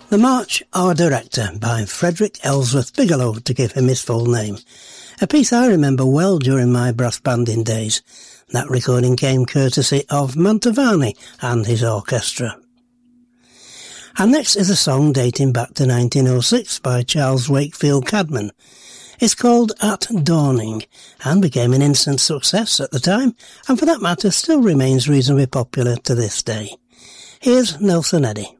The March, Our Director by Frederick Ellsworth Bigelow, to give him his full name. A piece I remember well during my brass banding days. That recording came courtesy of Mantovani and his orchestra. And next is a song dating back to 1906 by Charles Wakefield Cadman. It's called At Dawning and became an instant success at the time, and for that matter still remains reasonably popular to this day. Here's Nelson Eddy.